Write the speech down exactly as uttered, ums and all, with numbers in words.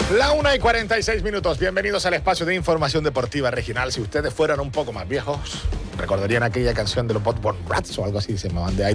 La una y cuarenta y seis minutos. Bienvenidos al espacio de información deportiva regional. Si ustedes fueran un poco más viejos, recordarían aquella canción de los Botborn Rats o algo así, se llamaban de